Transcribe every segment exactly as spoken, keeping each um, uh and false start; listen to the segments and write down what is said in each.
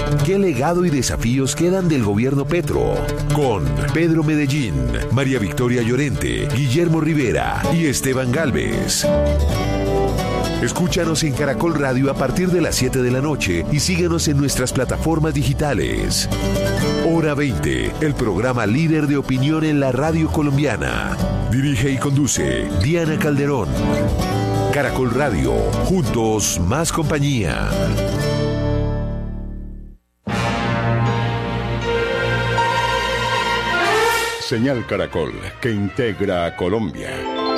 ¿Qué legado y desafíos quedan del gobierno Petro? Con Pedro Medellín, María Victoria Llorente, Guillermo Rivera y Esteban Galvez. Escúchanos en Caracol Radio a partir de las siete de la noche y síguenos en nuestras plataformas digitales. Hora veinte, el programa líder de opinión en la radio colombiana. Dirige y conduce Diana Calderón. Caracol Radio, juntos más compañía. Señal Caracol, que integra a Colombia.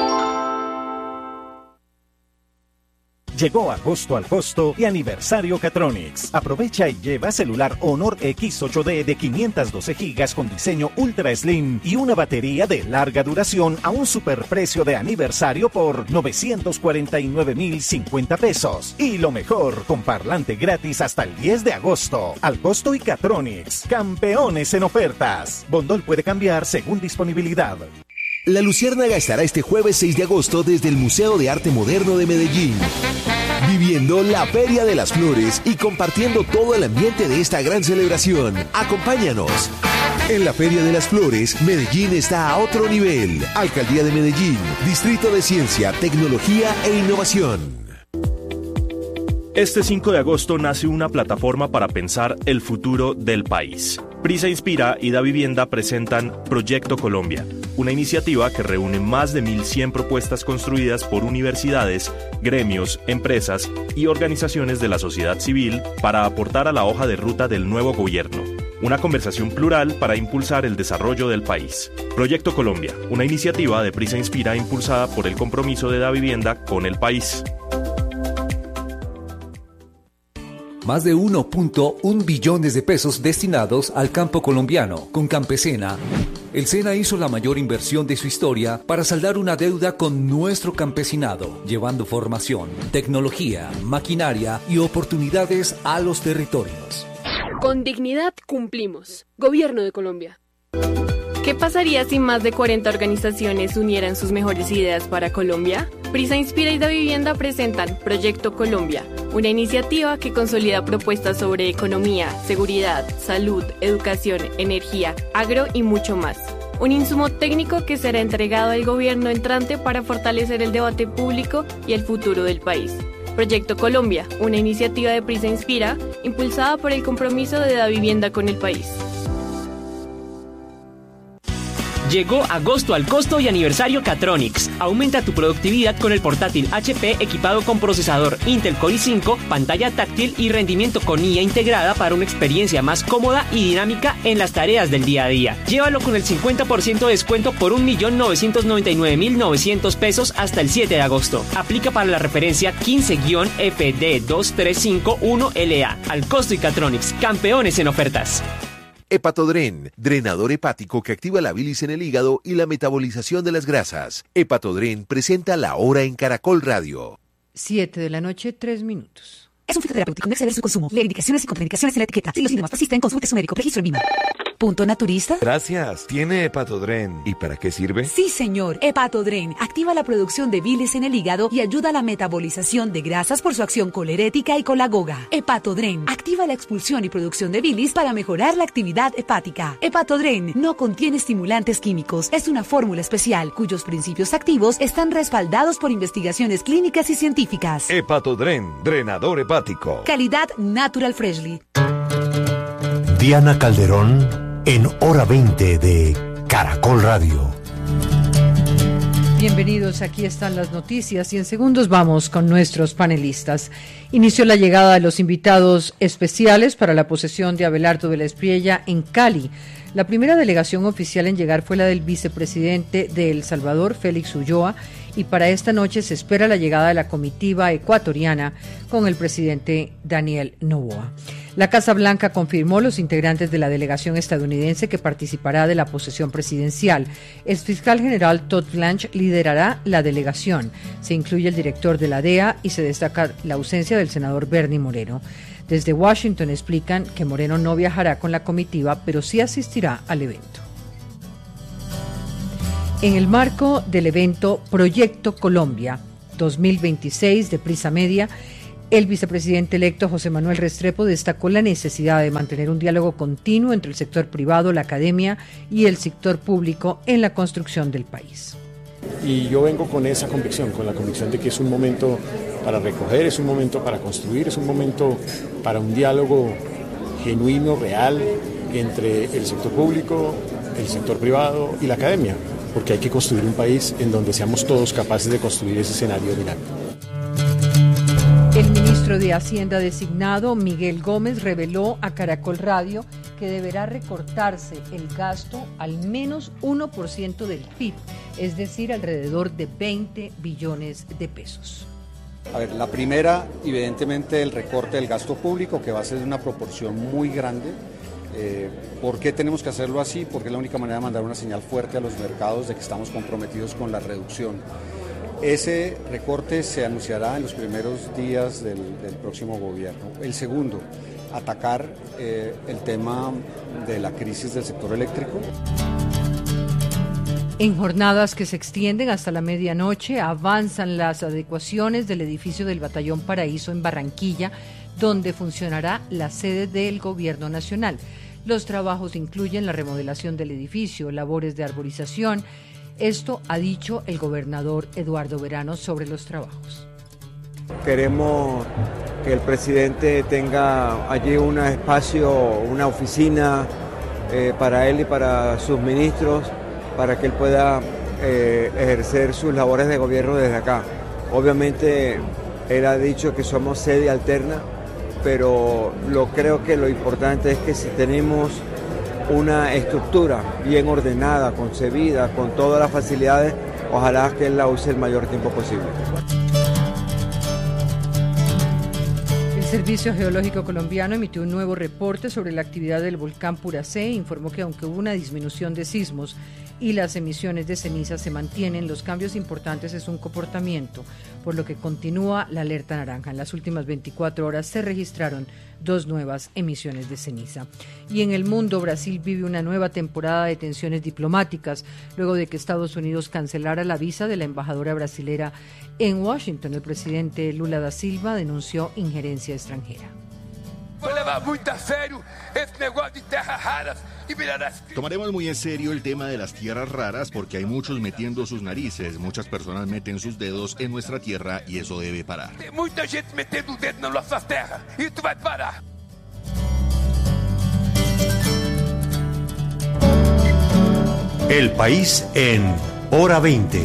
Llegó agosto al costo y aniversario Catronics. Aprovecha y lleva celular Honor X ocho D de quinientos doce gigas con diseño Ultra Slim y una batería de larga duración a un superprecio de aniversario por novecientos cuarenta y nueve mil cincuenta pesos. Y lo mejor, con parlante gratis hasta el diez de agosto. Al costo y Catronics, campeones en ofertas. Bondol puede cambiar según disponibilidad. La Luciérnaga estará este jueves seis de agosto desde el Museo de Arte Moderno de Medellín, viviendo la Feria de las Flores y compartiendo todo el ambiente de esta gran celebración. Acompáñanos. En la Feria de las Flores, Medellín está a otro nivel. Alcaldía de Medellín, Distrito de Ciencia, Tecnología e Innovación. Este cinco de agosto nace una plataforma para pensar el futuro del país. Prisa Inspira y Da Vivienda presentan Proyecto Colombia, una iniciativa que reúne más de mil cien propuestas construidas por universidades, gremios, empresas y organizaciones de la sociedad civil para aportar a la hoja de ruta del nuevo gobierno. Una conversación plural para impulsar el desarrollo del país. Proyecto Colombia, una iniciativa de Prisa Inspira impulsada por el compromiso de Da Vivienda con el país. Más de uno punto uno billones de pesos destinados al campo colombiano. Con Campesena, el SENA hizo la mayor inversión de su historia para saldar una deuda con nuestro campesinado, llevando formación, tecnología, maquinaria y oportunidades a los territorios. Con dignidad cumplimos. Gobierno de Colombia. ¿Qué pasaría si más de cuarenta organizaciones unieran sus mejores ideas para Colombia? Prisa Inspira y Da Vivienda presentan Proyecto Colombia, una iniciativa que consolida propuestas sobre economía, seguridad, salud, educación, energía, agro y mucho más. Un insumo técnico que será entregado al gobierno entrante para fortalecer el debate público y el futuro del país. Proyecto Colombia, una iniciativa de Prisa Inspira, impulsada por el compromiso de Da Vivienda con el país. Llegó agosto al costo y aniversario Catronics. Aumenta tu productividad con el portátil H P equipado con procesador Intel Core i cinco, pantalla táctil y rendimiento con I A integrada para una experiencia más cómoda y dinámica en las tareas del día a día. Llévalo con el cincuenta por ciento de descuento por un millón novecientos noventa y nueve mil novecientos pesos hasta el siete de agosto. Aplica para la referencia quince F D dos tres cinco uno L A. Al costo y Catronics, campeones en ofertas. Hepatodren, drenador hepático que activa la bilis en el hígado y la metabolización de las grasas. Hepatodren presenta La Hora en Caracol Radio. Siete de la noche, tres minutos. Es un fitoterapéutico, no exceder su consumo. Leer indicaciones y contraindicaciones en la etiqueta. Si los síntomas persisten, consulte su médico. Registro en Vima. ¿Punto naturista? Gracias. ¿Tiene Hepatodren? ¿Y para qué sirve? Sí, señor. Hepatodren activa la producción de bilis en el hígado y ayuda a la metabolización de grasas por su acción colerética y colagoga. Hepatodren activa la expulsión y producción de bilis para mejorar la actividad hepática. Hepatodren no contiene estimulantes químicos. Es una fórmula especial cuyos principios activos están respaldados por investigaciones clínicas y científicas. Hepatodren, drenador hepático. Calidad Natural Freshly. Diana Calderón en Hora veinte de Caracol Radio. Bienvenidos, aquí están las noticias y en segundos vamos con nuestros panelistas. Inició la llegada de los invitados especiales para la posesión de Abelardo de la Espriella en Cali. La primera delegación oficial en llegar fue la del vicepresidente de El Salvador, Félix Ulloa, y para esta noche se espera la llegada de la comitiva ecuatoriana con el presidente Daniel Noboa. La Casa Blanca confirmó los integrantes de la delegación estadounidense que participará de la posesión presidencial. El fiscal general Todd Blanche liderará la delegación. Se incluye el director de la D E A y se destaca la ausencia del senador Bernie Moreno. Desde Washington explican que Moreno no viajará con la comitiva, pero sí asistirá al evento. En el marco del evento Proyecto Colombia dos mil veintiséis de Prisa Media, El vicepresidente electo José Manuel Restrepo destacó la necesidad de mantener un diálogo continuo entre el sector privado, la academia y el sector público en la construcción del país. Y yo vengo con esa convicción, con la convicción de que es un momento para recoger, es un momento para construir, es un momento para un diálogo genuino, real, entre el sector público, el sector privado y la academia, porque hay que construir un país en donde seamos todos capaces de construir ese escenario dinámico. El ministro de Hacienda designado, Miguel Gómez, reveló a Caracol Radio que deberá recortarse el gasto al menos uno por ciento del P I B, es decir, alrededor de veinte billones de pesos. A ver, la primera, evidentemente, el recorte del gasto público, que va a ser de una proporción muy grande. Eh, ¿Por qué tenemos que hacerlo así? Porque es la única manera de mandar una señal fuerte a los mercados de que estamos comprometidos con la reducción. Ese recorte se anunciará en los primeros días del, del próximo gobierno. El segundo, atacar eh, el tema de la crisis del sector eléctrico. En jornadas que se extienden hasta la medianoche, avanzan las adecuaciones del edificio del Batallón Paraíso en Barranquilla, donde funcionará la sede del Gobierno Nacional. Los trabajos incluyen la remodelación del edificio, labores de arborización. Esto ha dicho el gobernador Eduardo Verano sobre los trabajos. Queremos que el presidente tenga allí un espacio, una oficina eh, para él y para sus ministros, para que él pueda eh, ejercer sus labores de gobierno desde acá. Obviamente él ha dicho que somos sede alterna, pero lo creo que lo importante es que si tenemos una estructura bien ordenada, concebida, con todas las facilidades, ojalá que él la use el mayor tiempo posible. El Servicio Geológico Colombiano emitió un nuevo reporte sobre la actividad del volcán Puracé e informó que aunque hubo una disminución de sismos y las emisiones de ceniza se mantienen, los cambios importantes es un comportamiento, por lo que continúa la alerta naranja. En las últimas veinticuatro horas se registraron dos nuevas emisiones de ceniza. Y en el mundo, Brasil vive una nueva temporada de tensiones diplomáticas, luego de que Estados Unidos cancelara la visa de la embajadora brasilera en Washington. El presidente Lula da Silva denunció injerencia extranjera. Tomaremos muy en serio el tema de las tierras raras porque hay muchos metiendo sus narices, muchas personas meten sus dedos en nuestra tierra y eso debe parar. Tem muita gente metendo o dedo nas nossas terras e isso vai parar. El país en Hora veinte.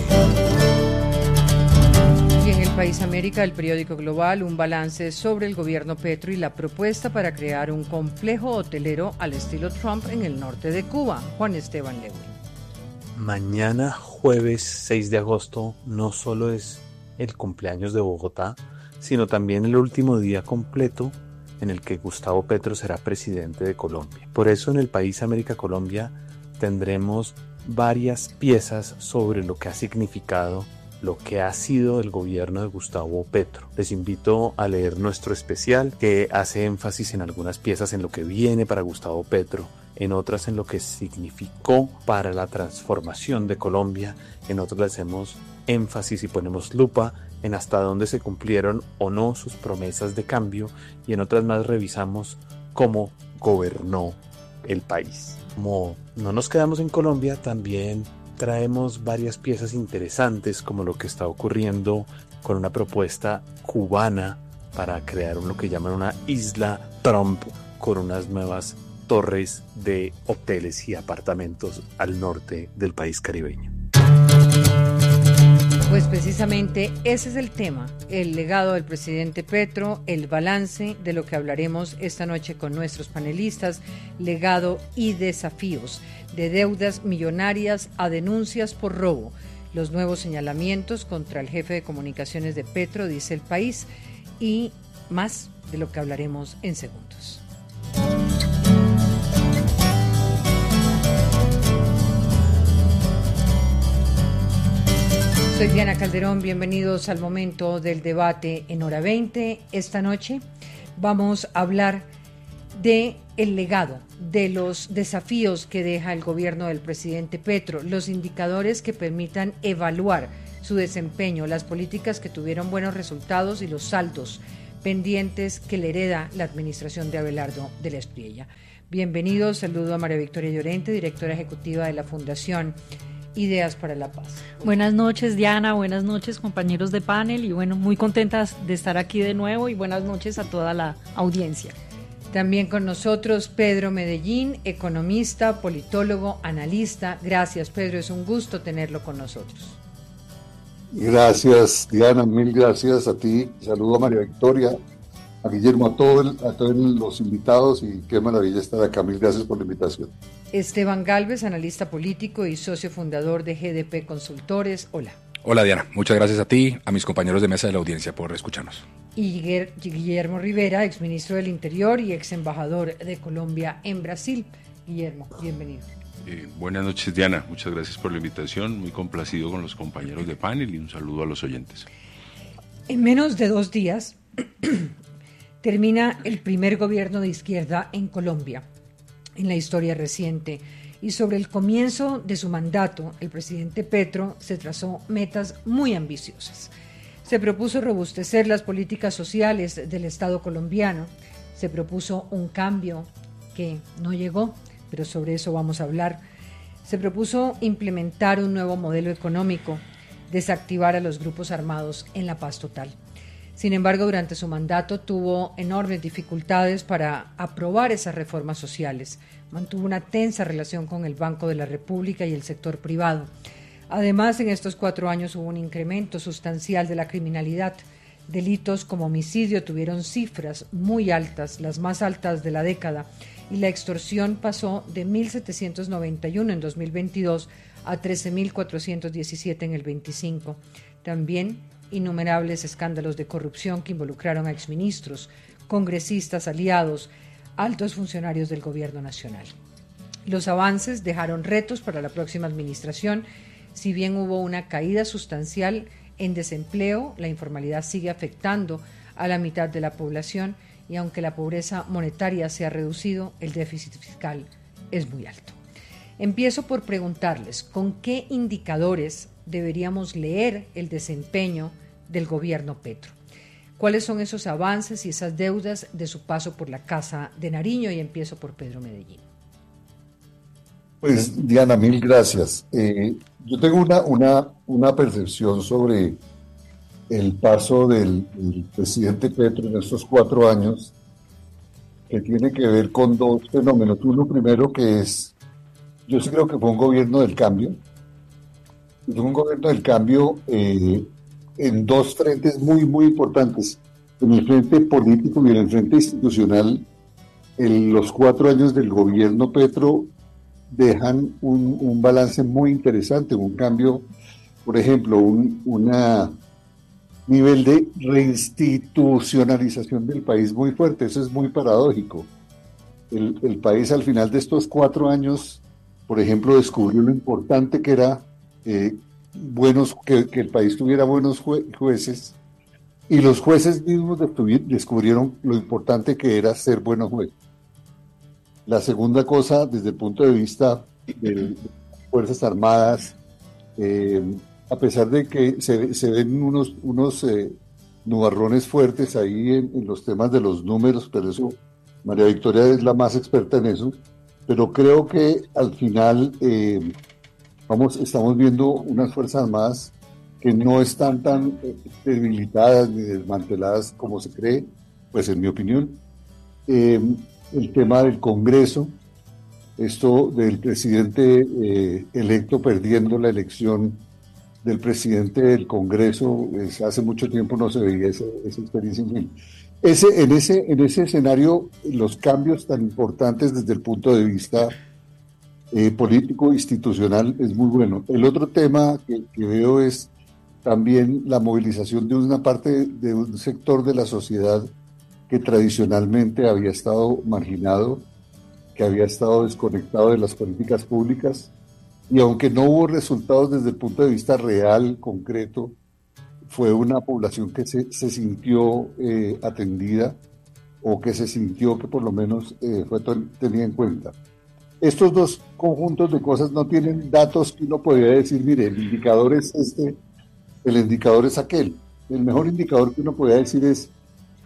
Y en el País América, el periódico Global, un balance sobre el gobierno Petro y la propuesta para crear un complejo hotelero al estilo Trump en el norte de Cuba. Juan Esteban Lewin. Mañana, jueves seis de agosto, no solo es el cumpleaños de Bogotá, sino también el último día completo en el que Gustavo Petro será presidente de Colombia. Por eso en el País América Colombia tendremos varias piezas sobre lo que ha significado, lo que ha sido el gobierno de Gustavo Petro. Les invito a leer nuestro especial que hace énfasis en algunas piezas en lo que viene para Gustavo Petro, en otras en lo que significó para la transformación de Colombia, en otras le hacemos énfasis y ponemos lupa en hasta dónde se cumplieron o no sus promesas de cambio, y en otras más revisamos cómo gobernó el país. Como no nos quedamos en Colombia, también traemos varias piezas interesantes como lo que está ocurriendo con una propuesta cubana para crear lo que llaman una isla Trump con unas nuevas torres de hoteles y apartamentos al norte del país caribeño. Pues precisamente ese es el tema, el legado del presidente Petro, el balance de lo que hablaremos esta noche con nuestros panelistas, legado y desafíos, de deudas millonarias a denuncias por robo, los nuevos señalamientos contra el jefe de comunicaciones de Petro, dice El País, y más de lo que hablaremos en segundos. Soy Diana Calderón, bienvenidos al momento del debate en Hora veinte. Esta noche vamos a hablar de el legado, de los desafíos que deja el gobierno del presidente Petro, los indicadores que permitan evaluar su desempeño, las políticas que tuvieron buenos resultados y los saldos pendientes que le hereda la administración de Abelardo de la Espriella. Bienvenidos, saludo a María Victoria Llorente, directora ejecutiva de la Fundación Ideas para la Paz. Buenas noches, Diana, buenas noches, compañeros de panel, y bueno, muy contentas de estar aquí de nuevo, y buenas noches a toda la audiencia. También con nosotros Pedro Medellín, economista, politólogo, analista. Gracias, Pedro, es un gusto tenerlo con nosotros. Gracias, Diana, mil gracias a ti. Saludo a María Victoria, a Guillermo, a, todo el, a todos los invitados, y qué maravilla estar acá. Mil gracias por la invitación. Esteban Galvez, analista político y socio fundador de G D P Consultores. Hola. Hola, Diana. Muchas gracias a ti, a mis compañeros de mesa de la audiencia por escucharnos. Y Guillermo Rivera, exministro del Interior y ex embajador de Colombia en Brasil. Guillermo, bienvenido. Eh, buenas noches, Diana. Muchas gracias por la invitación. Muy complacido con los compañeros de panel, y un saludo a los oyentes. En menos de dos días termina el primer gobierno de izquierda en Colombia en la historia reciente, y sobre el comienzo de su mandato, el presidente Petro se trazó metas muy ambiciosas. Se propuso robustecer las políticas sociales del Estado colombiano, se propuso un cambio que no llegó, pero sobre eso vamos a hablar. Se propuso implementar un nuevo modelo económico, desactivar a los grupos armados en la paz total. Sin embargo, durante su mandato tuvo enormes dificultades para aprobar esas reformas sociales. Mantuvo una tensa relación con el Banco de la República y el sector privado. Además, en estos cuatro años hubo un incremento sustancial de la criminalidad. Delitos como homicidio tuvieron cifras muy altas, las más altas de la década, y la extorsión pasó de mil setecientos noventa y uno en dos mil veintidós a trece mil cuatrocientos diecisiete en el veinticinco. También innumerables escándalos de corrupción que involucraron a exministros, congresistas aliados, altos funcionarios del gobierno nacional. Los avances dejaron retos para la próxima administración. Si bien hubo una caída sustancial en desempleo, la informalidad sigue afectando a la mitad de la población, y aunque la pobreza monetaria se ha reducido, el déficit fiscal es muy alto. Empiezo por preguntarles, ¿con qué indicadores deberíamos leer el desempeño del gobierno Petro? ¿Cuáles son esos avances y esas deudas de su paso por la Casa de Nariño? Y empiezo por Pedro Medellín. Pues, Diana, mil gracias. Eh, yo tengo una, una, una percepción sobre el paso del, del presidente Petro en estos cuatro años, que tiene que ver con dos fenómenos. Uno primero, que es, yo sí creo que fue un gobierno del cambio. Fue un gobierno del cambio eh, en dos frentes muy, muy importantes. En el frente político y en el frente institucional, en los cuatro años del gobierno Petro dejan un, un balance muy interesante, un cambio, por ejemplo, un una nivel de reinstitucionalización del país muy fuerte. Eso es muy paradójico. El, el país al final de estos cuatro años, por ejemplo, descubrió lo importante que era eh, buenos, que, que el país tuviera buenos jue, jueces, y los jueces mismos descubrieron lo importante que era ser buenos jueces. La segunda cosa, desde el punto de vista de las Fuerzas Armadas, eh, a pesar de que se, se ven unos, unos eh, nubarrones fuertes ahí en, en los temas de los números, pero eso, María Victoria es la más experta en eso, pero creo que al final eh, vamos, estamos viendo unas Fuerzas Armadas que no están tan eh, debilitadas ni desmanteladas como se cree, pues en mi opinión. Eh, el tema del Congreso, esto del presidente eh, electo perdiendo la elección del presidente del Congreso, es, hace mucho tiempo no se veía esa, esa experiencia. En fin. Ese, en, ese, en ese escenario, los cambios tan importantes desde el punto de vista eh, político institucional es muy bueno. El otro tema que, que veo es también la movilización de una parte, de un sector de la sociedad que tradicionalmente había estado marginado, que había estado desconectado de las políticas públicas, y aunque no hubo resultados desde el punto de vista real, concreto, fue una población que se, se sintió eh, atendida, o que se sintió que por lo menos eh, fue tenida en cuenta. Estos dos conjuntos de cosas no tienen datos que uno podría decir, mire, el indicador es este, el indicador es aquel. El mejor indicador que uno podría decir es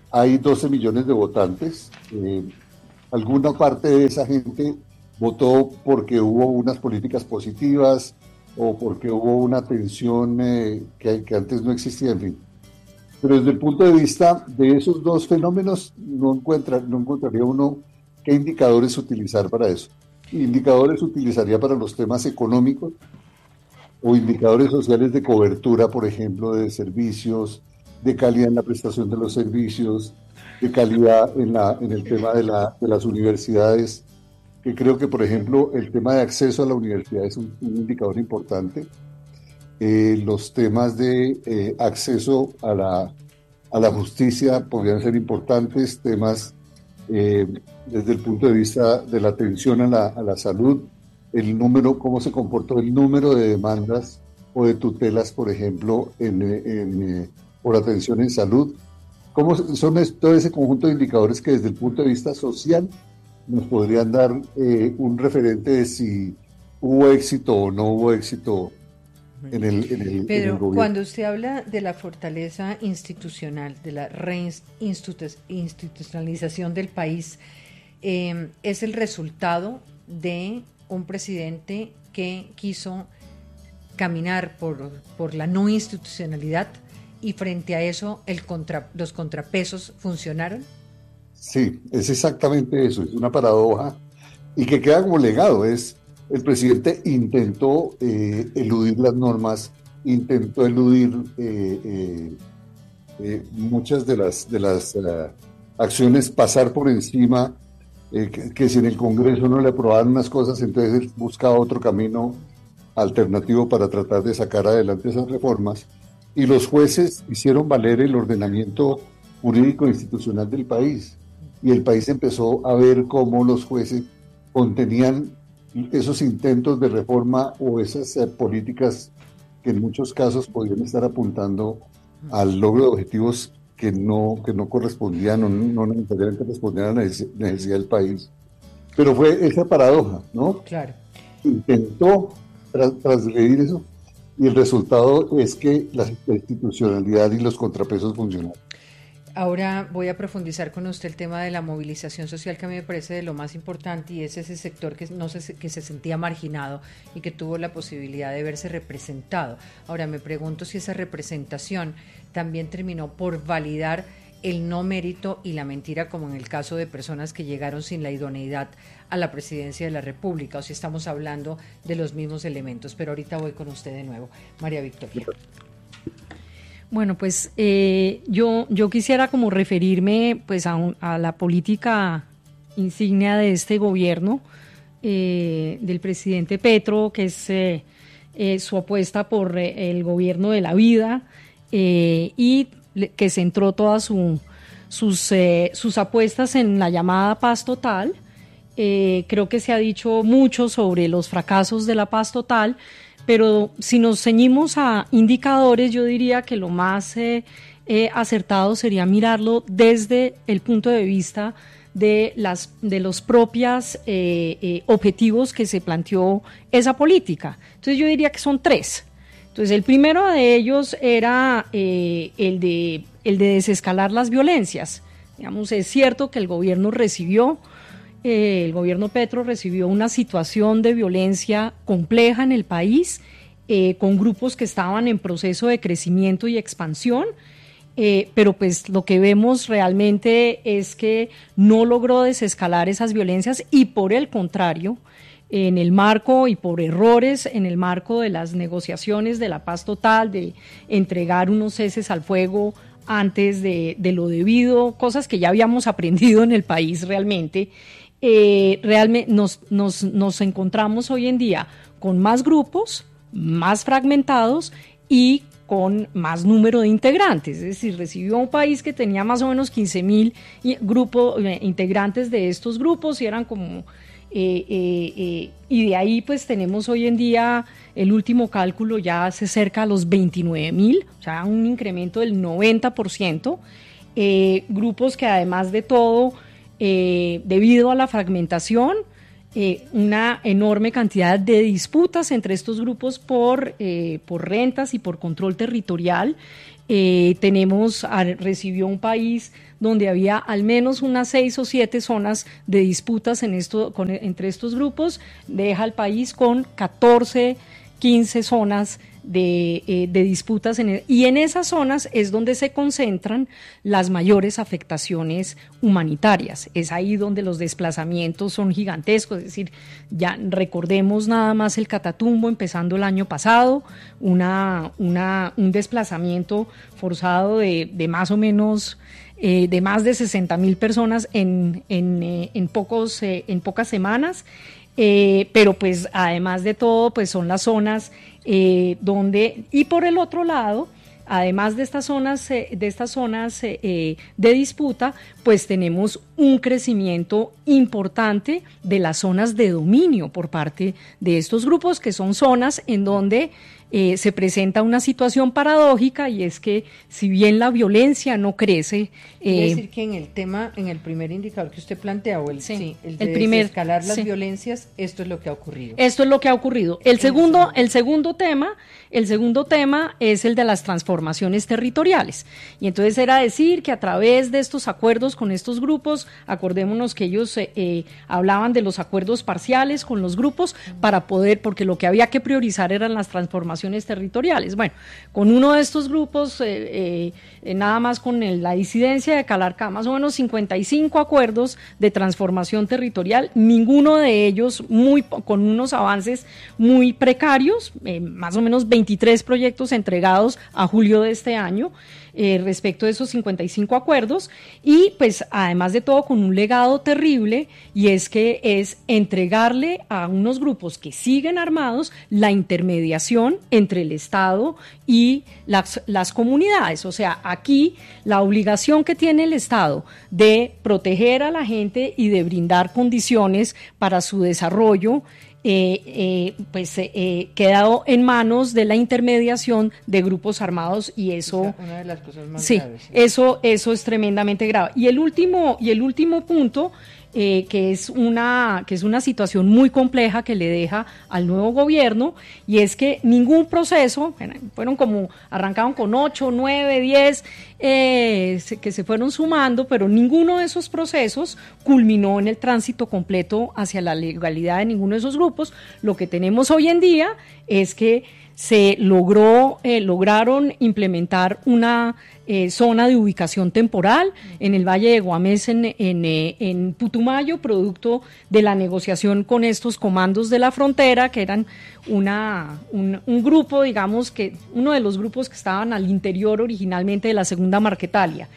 hay doce millones de votantes. Eh, alguna parte de esa gente votó porque hubo unas políticas positivas o porque hubo una atención eh, que, que antes no existía, en fin. Pero desde el punto de vista de esos dos fenómenos, no, encuentra, no encontraría uno qué indicadores utilizar para eso. Indicadores utilizaría para los temas económicos o indicadores sociales de cobertura, por ejemplo, de servicios, de calidad en la prestación de los servicios, de calidad en, la, en el tema de, la, de las universidades, que creo que, por ejemplo, el tema de acceso a la universidad es un, un indicador importante. Eh, los temas de eh, acceso a la, a la justicia podrían ser importantes, temas eh, desde el punto de vista de la atención a la, a la salud, el número, cómo se comportó el número de demandas o de tutelas, por ejemplo, en, en, eh, por atención en salud. ¿Cómo son todo ese conjunto de indicadores que desde el punto de vista social nos podrían dar eh, un referente de si hubo éxito o no hubo éxito en el, en el, Pedro, en el gobierno? Cuando usted habla de la fortaleza institucional, de la reinstitucionalización del país, eh, es el resultado de un presidente que quiso caminar por, por la no institucionalidad y frente a eso el contra, los contrapesos funcionaron. Sí, es exactamente eso, es una paradoja y que queda como legado. Es el presidente intentó eh, eludir las normas, intentó eludir eh, eh, eh, muchas de las, de las uh, acciones, pasar por encima, eh, que, que si en el Congreso no le aprobaban unas cosas, entonces él buscaba otro camino alternativo para tratar de sacar adelante esas reformas. Y los jueces hicieron valer el ordenamiento jurídico e institucional del país. Y el país empezó a ver cómo los jueces contenían esos intentos de reforma o esas eh, políticas que en muchos casos podían estar apuntando al logro de objetivos que no, que no correspondían o no, no necesariamente respondían a la necesidad del país. Pero fue esa paradoja, ¿no? Claro. Intentó tra- transgredir eso y el resultado es que la institucionalidad y los contrapesos funcionaron. Ahora voy a profundizar con usted el tema de la movilización social, que a mí me parece de lo más importante, y es ese sector que, no se, que se sentía marginado y que tuvo la posibilidad de verse representado. Ahora me pregunto si esa representación también terminó por validar el no mérito y la mentira, como en el caso de personas que llegaron sin la idoneidad a la presidencia de la República, o si estamos hablando de los mismos elementos. Pero ahorita voy con usted de nuevo, María Victoria. Bueno, pues eh, yo, yo quisiera como referirme pues a, un, a la política insignia de este gobierno, eh, del presidente Petro, que es eh, eh, su apuesta por eh, el gobierno de la vida, eh, y le, que centró todas su, sus, eh, sus apuestas en la llamada paz total. Eh, creo que se ha dicho mucho sobre los fracasos de la paz total, pero si nos ceñimos a indicadores, yo diría que lo más eh, eh, acertado sería mirarlo desde el punto de vista de, las, de los propios eh, eh, objetivos que se planteó esa política. Entonces yo diría que son tres. Entonces el primero de ellos era eh, el, de, el de desescalar las violencias. Digamos, es cierto que el gobierno recibió Eh, el gobierno Petro recibió una situación de violencia compleja en el país, eh, con grupos que estaban en proceso de crecimiento y expansión, eh, pero pues lo que vemos realmente es que no logró desescalar esas violencias y por el contrario, en el marco y por errores en el marco de las negociaciones de la paz total, de entregar unos ceses al fuego antes de, de lo debido, cosas que ya habíamos aprendido en el país realmente, Eh, realmente nos, nos, nos encontramos hoy en día con más grupos, más fragmentados y con más número de integrantes. Es decir, recibió un país que tenía más o menos quince mil grupos, eh, integrantes de estos grupos y eran como... Eh, eh, eh, y de ahí pues tenemos hoy en día, el último cálculo ya se acerca a los veintinueve mil, o sea, un incremento del noventa por ciento, eh, grupos que además de todo... Eh, debido a la fragmentación, eh, una enorme cantidad de disputas entre estos grupos por, eh, por rentas y por control territorial. Eh, tenemos, a, recibió un país donde había al menos unas seis o siete zonas de disputas en esto, con, entre estos grupos, deja al país con catorce, quince zonas de, eh, de disputas, en el, y en esas zonas es donde se concentran las mayores afectaciones humanitarias. Es ahí donde los desplazamientos son gigantescos, es decir, ya recordemos nada más el Catatumbo empezando el año pasado, una, una, un desplazamiento forzado de, de más o menos eh, de más de sesenta mil personas en, en, eh, en, pocos, eh, en pocas semanas. Eh, pero pues además de todo pues son las zonas eh, donde, y por el otro lado, además de estas zonas, eh, de, estas zonas eh, de disputa, pues tenemos un crecimiento importante de las zonas de dominio por parte de estos grupos, que son zonas en donde eh, se presenta una situación paradójica, y es que si bien la violencia no crece... Eh, es decir que en el tema, en el primer indicador que usted plantea, o el, sí, sí, el de el primer, escalar las sí. violencias, esto es lo que ha ocurrido. Esto es lo que ha ocurrido. El segundo, el segundo tema, el segundo tema es el de las transformaciones territoriales. Y entonces era decir que a través de estos acuerdos con estos grupos, acordémonos que ellos eh, eh, hablaban de los acuerdos parciales con los grupos para poder, porque lo que había que priorizar eran las transformaciones territoriales. Bueno, con uno de estos grupos, eh, eh, nada más con el, la disidencia de Calarcá, más o menos cincuenta y cinco acuerdos de transformación territorial, ninguno de ellos muy con unos avances muy precarios, eh, más o menos veintitrés proyectos entregados a julio de este año, Eh, respecto de esos cincuenta y cinco acuerdos, y pues además de todo con un legado terrible, y es que es entregarle a unos grupos que siguen armados la intermediación entre el Estado y las, las comunidades. O sea, aquí la obligación que tiene el Estado de proteger a la gente y de brindar condiciones para su desarrollo Eh, eh, pues eh, quedado en manos de la intermediación de grupos armados, y eso, o sea, una de las cosas más sí, graves, sí. eso, eso es tremendamente grave. Y el último, y el último punto, eh, que es una, que es una situación muy compleja que le deja al nuevo gobierno, y es que ningún proceso, fueron como, arrancaron con ocho, nueve, diez, eh, que se fueron sumando, pero ninguno de esos procesos culminó en el tránsito completo hacia la legalidad de ninguno de esos grupos. Lo que tenemos hoy en día es que se logró, eh, lograron implementar una eh, zona de ubicación temporal en el Valle de Guamés, en, en, eh, en Putumayo, producto de la negociación con estos comandos de la frontera, que eran una, un, un grupo, digamos, que uno de los grupos que estaban al interior originalmente de la Segunda Marquetalia.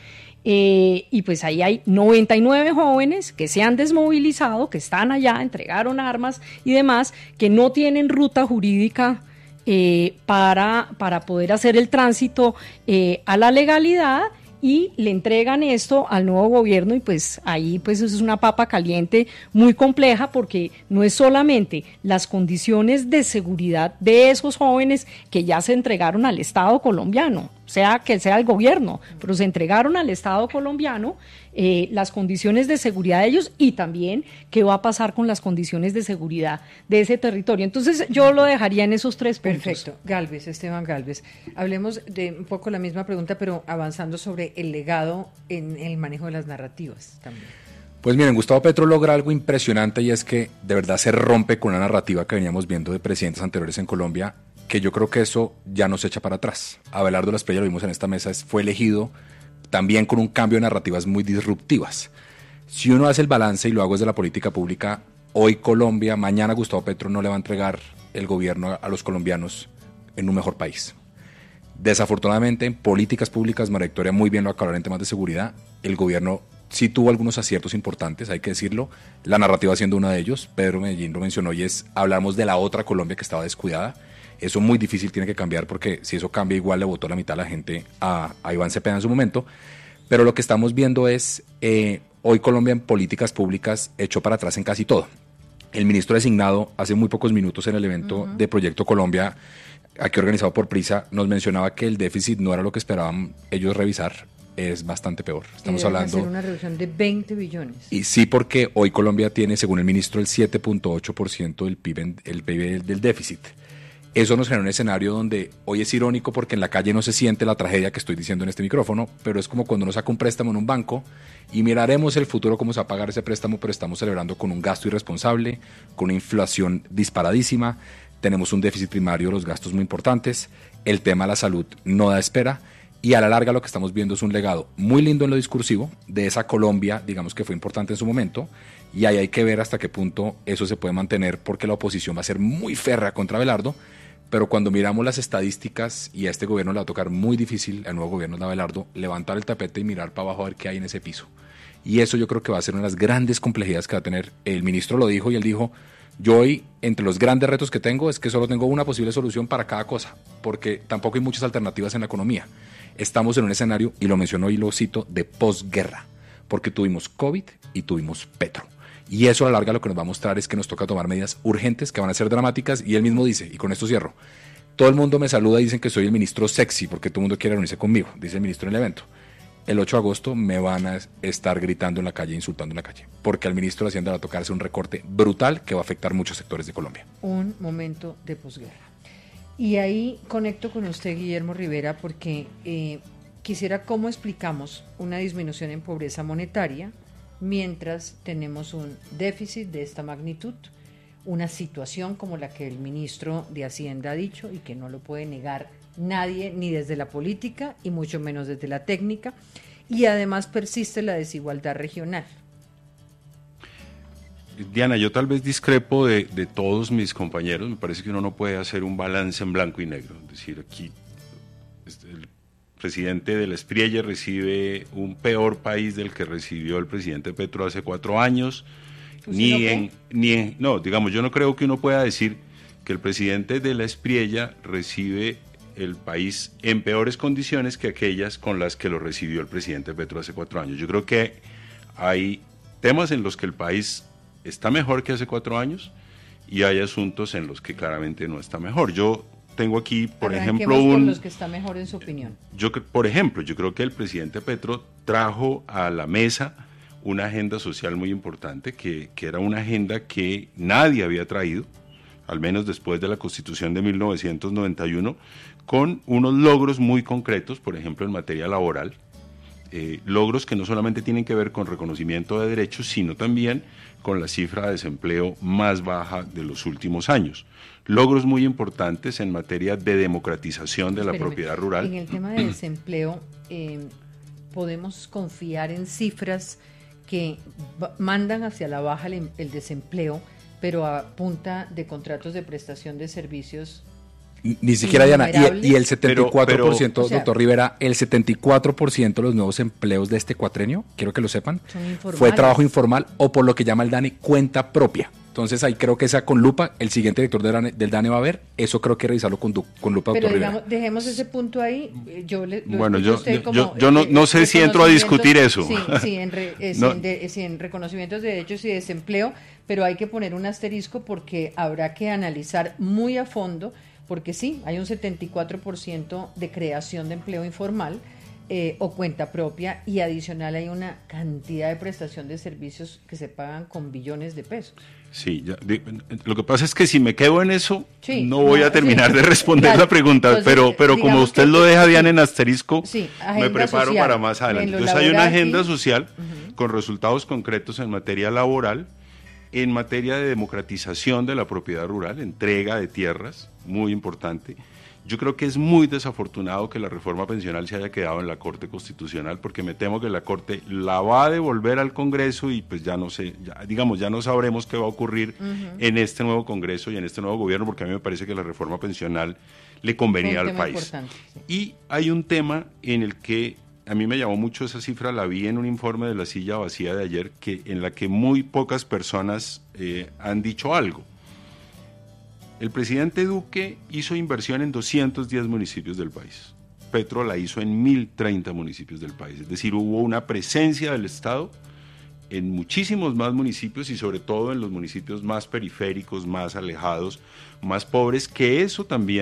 Eh, y pues ahí hay noventa y nueve jóvenes que se han desmovilizado, que están allá, entregaron armas y demás, que no tienen ruta jurídica Eh, para, para poder hacer el tránsito eh, a la legalidad, y le entregan esto al nuevo gobierno, y pues ahí pues eso es una papa caliente muy compleja, porque no es solamente las condiciones de seguridad de esos jóvenes que ya se entregaron al Estado colombiano, sea que sea el gobierno, pero se entregaron al Estado colombiano, eh, las condiciones de seguridad de ellos, y también qué va a pasar con las condiciones de seguridad de ese territorio. Entonces yo lo dejaría en esos tres puntos. Perfecto. Gálvez, Esteban Gálvez, hablemos de un poco la misma pregunta, pero avanzando sobre el legado en el manejo de las narrativas también. Pues miren, Gustavo Petro logra algo impresionante, y es que de verdad se rompe con una narrativa que veníamos viendo de presidentes anteriores en Colombia, que yo creo que eso ya no se echa para atrás. Abelardo Lasprilla, lo vimos en esta mesa, fue elegido también con un cambio de narrativas muy disruptivas. Si uno hace el balance, y lo hago desde la política pública, hoy Colombia, mañana Gustavo Petro no le va a entregar el gobierno a los colombianos en un mejor país. Desafortunadamente, en políticas públicas, María Victoria muy bien lo aclaró en temas de seguridad, el gobierno sí tuvo algunos aciertos importantes, hay que decirlo, la narrativa siendo uno de ellos. Pedro Medellín lo mencionó, y es, hablamos de la otra Colombia que estaba descuidada. Eso muy difícil tiene que cambiar, porque si eso cambia, igual le votó la mitad de la gente a, a Iván Cepeda en su momento. Pero lo que estamos viendo es, eh, hoy Colombia en políticas públicas echó para atrás en casi todo. El ministro designado hace muy pocos minutos en el evento uh-huh. de Proyecto Colombia, aquí organizado por Prisa, nos mencionaba que el déficit no era lo que esperaban ellos revisar. es bastante peor. Estamos y hablando hacer una reducción de veinte billones. Y sí, porque hoy Colombia tiene, según el ministro, el siete punto ocho por ciento del P I B, en, el P I B del déficit. Eso nos genera un escenario donde hoy es irónico porque en la calle no se siente la tragedia que estoy diciendo en este micrófono, pero es como cuando uno saca un préstamo en un banco y miraremos el futuro cómo se va a pagar ese préstamo, pero estamos celebrando con un gasto irresponsable, con una inflación disparadísima, tenemos un déficit primario de los gastos muy importantes, el tema de la salud no da espera y a la larga lo que estamos viendo es un legado muy lindo en lo discursivo de esa Colombia, digamos que fue importante en su momento, y ahí hay que ver hasta qué punto eso se puede mantener porque la oposición va a ser muy férrea contra Abelardo. Pero cuando miramos las estadísticas, y a este gobierno le va a tocar muy difícil, al nuevo gobierno de Abelardo, levantar el tapete y mirar para abajo a ver qué hay en ese piso. Y eso yo creo que va a ser una de las grandes complejidades que va a tener. El ministro lo dijo y él dijo, yo hoy, entre los grandes retos que tengo, es que solo tengo una posible solución para cada cosa, porque tampoco hay muchas alternativas en la economía. Estamos en un escenario, y lo mencionó y lo cito, de posguerra, porque tuvimos COVID y tuvimos Petro. Y eso a la larga lo que nos va a mostrar es que nos toca tomar medidas urgentes que van a ser dramáticas. Y él mismo dice, y con esto cierro, todo el mundo me saluda y dicen que soy el ministro sexy porque todo el mundo quiere reunirse conmigo, dice el ministro en el evento. El ocho de agosto me van a estar gritando en la calle, insultando en la calle, porque al ministro de Hacienda le va a tocarse un recorte brutal que va a afectar muchos sectores de Colombia. Un momento de posguerra. Y ahí conecto con usted, Guillermo Rivera, porque eh, quisiera cómo explicamos una disminución en pobreza monetaria mientras tenemos un déficit de esta magnitud, una situación como la que el ministro de Hacienda ha dicho y que no lo puede negar nadie, ni desde la política y mucho menos desde la técnica, y además persiste la desigualdad regional. Diana, yo tal vez discrepo de, de todos mis compañeros, me parece que uno no puede hacer un balance en blanco y negro, es decir, aquí el presidente de la Espriella recibe un peor país del que recibió el presidente Petro hace cuatro años, ni no en, ni en, no, digamos, yo no creo que uno pueda decir que el presidente de la Espriella recibe el país en peores condiciones que aquellas con las que lo recibió el presidente Petro hace cuatro años. Yo creo que hay temas en los que el país está mejor que hace cuatro años y hay asuntos en los que claramente no está mejor. Yo tengo aquí, por Arranquemos ejemplo, un... por los que está mejor en su opinión. Yo, por ejemplo, yo creo que el presidente Petro trajo a la mesa una agenda social muy importante, que, que era una agenda que nadie había traído, al menos después de la Constitución de mil novecientos noventa y uno, con unos logros muy concretos, por ejemplo, en materia laboral, eh, logros que no solamente tienen que ver con reconocimiento de derechos, sino también con la cifra de desempleo más baja de los últimos años. Logros muy importantes en materia de democratización de la Espérame, propiedad rural. En el tema de desempleo, eh, podemos confiar en cifras que mandan hacia la baja el, el desempleo, pero a punta de contratos de prestación de servicios. Ni siquiera, Diana, y, y el setenta y cuatro por ciento, pero, pero, doctor o sea, Rivera, el setenta y cuatro por ciento de los nuevos empleos de este cuatrenio, quiero que lo sepan, son fue trabajo informal o por lo que llama el DANE cuenta propia. Entonces ahí creo que esa con lupa, el siguiente director del DANE, del DANE va a ver, eso creo que revisarlo con, con lupa, pero doctor digamos, Rivera. Dejemos ese punto ahí. Yo le, bueno, yo, yo, como, yo, yo no, no sé si entro a discutir eso. Sí, sí, en, re, eh, no. sí, en, de, sí, en reconocimientos de derechos y desempleo, pero hay que poner un asterisco porque habrá que analizar muy a fondo, porque sí, hay un setenta y cuatro por ciento de creación de empleo informal eh, o cuenta propia, y adicional hay una cantidad de prestación de servicios que se pagan con billones de pesos. Sí, ya, de, lo que pasa es que si me quedo en eso, sí, no voy no, a terminar sí, de responder claro, la pregunta, entonces, pero, pero como usted lo deja, Diana, en asterisco, sí, me preparo social, para más adelante. Entonces hay una agenda y... social uh-huh. con resultados concretos en materia laboral, en materia de democratización de la propiedad rural, entrega de tierras, muy importante. Yo creo que es muy desafortunado que la reforma pensional se haya quedado en la Corte Constitucional, porque me temo que la Corte la va a devolver al Congreso y pues ya no sé, ya, digamos, ya no sabremos qué va a ocurrir uh-huh. en este nuevo Congreso y en este nuevo gobierno, porque a mí me parece que la reforma pensional le convenía al país. Sí. Y hay un tema en el que a mí me llamó mucho esa cifra, la vi en un informe de La Silla Vacía de ayer, que en la que muy pocas personas eh, han dicho algo. El presidente Duque hizo inversión en doscientos diez municipios del país. Petro la hizo en mil treinta municipios del país. Es decir, hubo una presencia del Estado en muchísimos más municipios y sobre todo en los municipios más periféricos, más alejados, más pobres, que eso también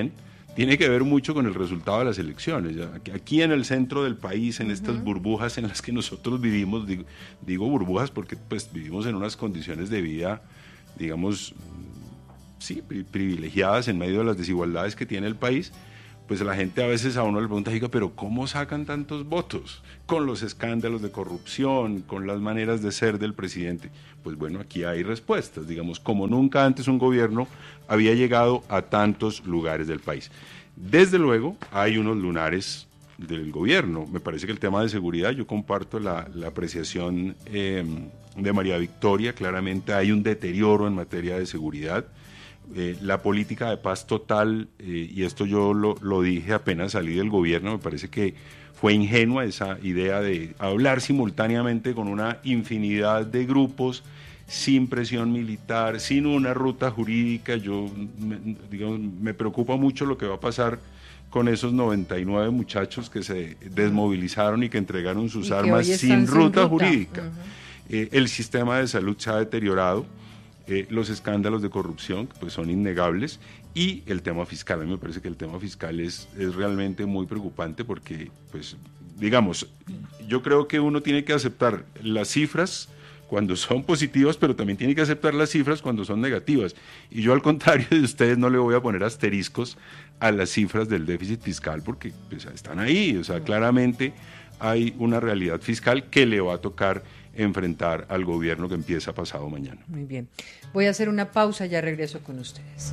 tiene que ver mucho con el resultado de las elecciones. Aquí en el centro del país, en estas burbujas en las que nosotros vivimos, digo, digo burbujas porque pues vivimos en unas condiciones de vida, digamos, sí, privilegiadas en medio de las desigualdades que tiene el país, pues la gente a veces a uno le pregunta, diga, pero ¿cómo sacan tantos votos? Con los escándalos de corrupción, con las maneras de ser del presidente. Pues bueno, aquí hay respuestas, digamos, como nunca antes un gobierno había llegado a tantos lugares del país. Desde luego, hay unos lunares del gobierno. Me parece que el tema de seguridad, yo comparto la, la apreciación eh, de María Victoria, claramente hay un deterioro en materia de seguridad. Eh, la política de paz total, eh, y esto yo lo, lo dije apenas salí del gobierno, me parece que fue ingenua esa idea de hablar simultáneamente con una infinidad de grupos, sin presión militar, sin una ruta jurídica. Yo me, digamos, me preocupa mucho lo que va a pasar con esos noventa y nueve muchachos que se desmovilizaron y que entregaron sus y armas sin ruta, ruta jurídica. Uh-huh. Eh, el sistema de salud se ha deteriorado. Eh, los escándalos de corrupción, pues son innegables, y el tema fiscal. A mí me parece que el tema fiscal es, es realmente muy preocupante porque, pues, digamos, yo creo que uno tiene que aceptar las cifras cuando son positivas, pero también tiene que aceptar las cifras cuando son negativas. Y yo, al contrario de ustedes, no le voy a poner asteriscos a las cifras del déficit fiscal porque pues, están ahí. O sea, claramente hay una realidad fiscal que le va a tocar enfrentar al gobierno que empieza pasado mañana. Muy bien. Voy a hacer una pausa, ya regreso con ustedes.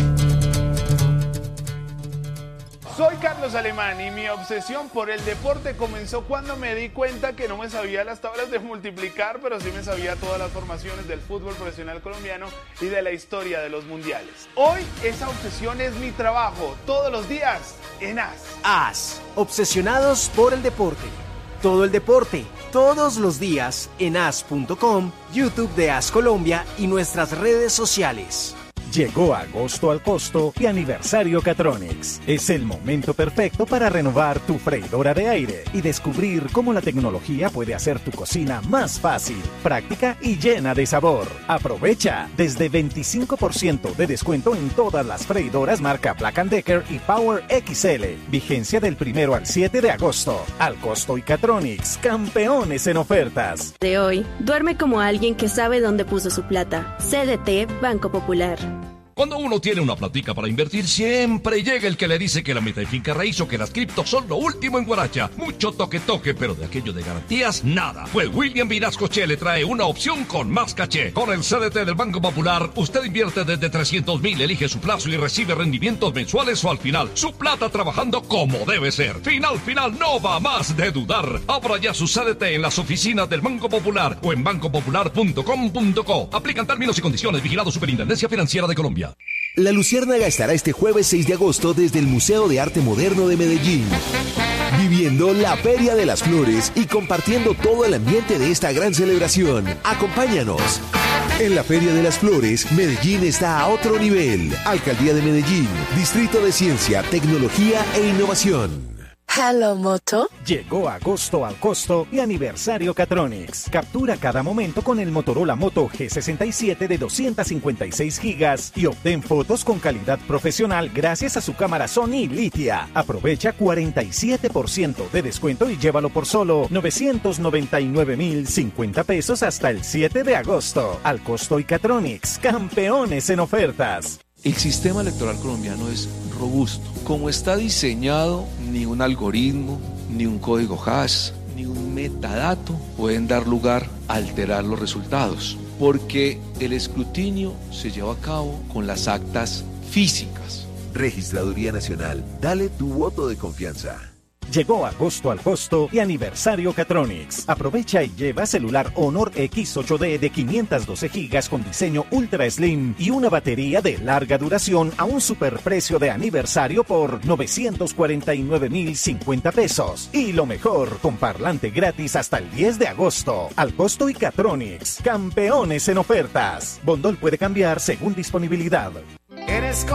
Soy Carlos Alemán y mi obsesión por el deporte comenzó cuando me di cuenta que no me sabía las tablas de multiplicar, pero sí me sabía todas las formaciones del fútbol profesional colombiano y de la historia de los mundiales. Hoy esa obsesión es mi trabajo, todos los días en A S. A S, obsesionados por el deporte. Todo el deporte, todos los días en A S punto com, YouTube de A S Colombia y nuestras redes sociales. Llegó agosto al costo y aniversario Catronics. Es el momento perfecto para renovar tu freidora de aire y descubrir cómo la tecnología puede hacer tu cocina más fácil, práctica y llena de sabor. Aprovecha desde veinticinco por ciento de descuento en todas las freidoras marca Black and Decker y Power X L. Vigencia del primero al siete de agosto. Al costo y Catronics, campeones en ofertas. De hoy, duerme como alguien que sabe dónde puso su plata. C D T Banco Popular. Cuando uno tiene una platica para invertir, siempre llega el que le dice que la meta de finca raíz o que las criptos son lo último en Guaracha. Mucho toque-toque, pero de aquello de garantías, nada. Pues William Vinascoche le trae una opción con más caché. Con el C D T del Banco Popular, usted invierte desde trescientos mil, elige su plazo y recibe rendimientos mensuales o al final. Su plata trabajando como debe ser. Final, final, no va más de dudar. Abra ya su C D T en las oficinas del Banco Popular o en banco popular punto com punto co. Aplican términos y condiciones. Vigilado Superintendencia Financiera de Colombia. La Luciérnaga estará este jueves seis de agosto desde el Museo de Arte Moderno de Medellín, viviendo la Feria de las Flores y compartiendo todo el ambiente de esta gran celebración. Acompáñanos. En la Feria de las Flores, Medellín está a otro nivel. Alcaldía de Medellín, Distrito de Ciencia, Tecnología e Innovación. Hello, Moto. Llegó agosto al costo y aniversario Catronics. Captura cada momento con el Motorola Moto G sesenta y siete de doscientos cincuenta y seis gigas y obtén fotos con calidad profesional gracias a su cámara Sony Litia. Aprovecha cuarenta y siete por ciento de descuento y llévalo por solo novecientos noventa y nueve mil cincuenta pesos hasta el siete de agosto. Al costo y Catronics, campeones en ofertas. El sistema electoral colombiano es robusto. Como está diseñado, ni un algoritmo, ni un código hash, ni un metadato pueden dar lugar a alterar los resultados, porque el escrutinio se lleva a cabo con las actas físicas. Registraduría Nacional, dale tu voto de confianza. Llegó agosto al costo y aniversario Catronics. Aprovecha y lleva celular Honor X ocho D de quinientos doce gigas con diseño Ultra Slim y una batería de larga duración a un superprecio de aniversario por novecientos cuarenta y nueve mil cincuenta pesos. Y lo mejor, con parlante gratis hasta el diez de agosto. Al costo y Catronics, campeones en ofertas. Bondol puede cambiar según disponibilidad.